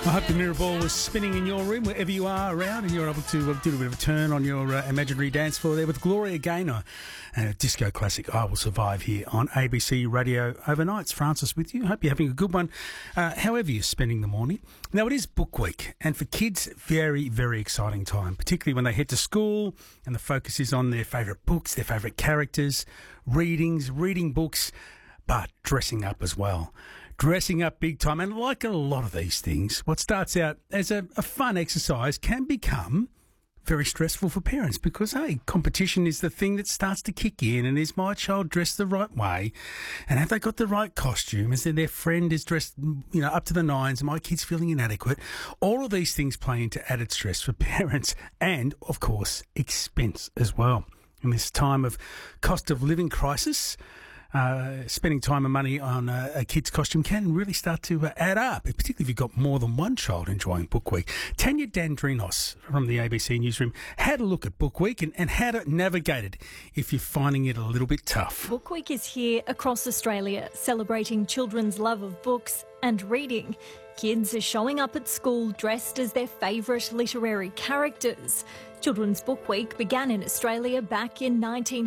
I hope the mirror ball was spinning in your room, wherever you are around, and you're able to do a bit of a turn on your imaginary dance floor there with Gloria Gaynor and a disco classic, I Will Survive, here on ABC Radio Overnight. It's Francis with you. Hope you're having a good one, however you're spending the morning. Now, it is Book Week, and for kids, very, very exciting time, particularly when they head to school and the focus is on their favourite books, their favourite characters, reading books, but dressing up as well. Dressing up big time. And like a lot of these things, what starts out as a fun exercise can become very stressful for parents because, hey, competition is the thing that starts to kick in. And is my child dressed the right way? And have they got the right costume? Is their friend is dressed, up to the nines? And my kid's feeling inadequate? All of these things play into added stress for parents and, of course, expense as well. In this time of cost of living crisis, spending time and money on a kid's costume can really start to add up, particularly if you've got more than one child enjoying Book Week. Tanya Dandrinos from the ABC Newsroom had a look at Book Week and how to navigate it if you're finding it a little bit tough. Book Week is here across Australia, celebrating children's love of books and reading. Kids are showing up at school dressed as their favourite literary characters. Children's Book Week began in Australia back in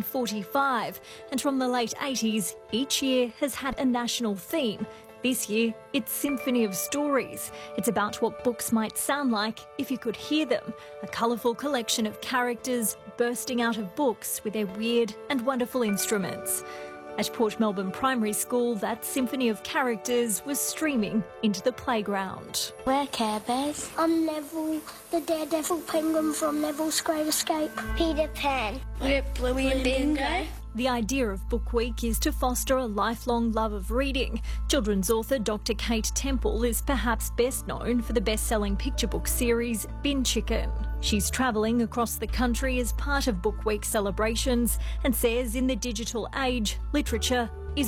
1945, and from the late 80s, each year has had a national theme. This year, it's Symphony of Stories. It's about what books might sound like if you could hear them, a colourful collection of characters bursting out of books with their weird and wonderful instruments. At Port Melbourne Primary School, that symphony of characters was streaming into the playground. We're Care Bears. I'm Neville, the daredevil penguin from Neville's Great Escape. Peter Pan. We're Bluey and Bingo. The idea of Book Week is to foster a lifelong love of reading. Children's author Dr. Kate Temple is perhaps best known for the best-selling picture book series Bin Chicken. She's travelling across the country as part of Book Week celebrations and says in the digital age, literature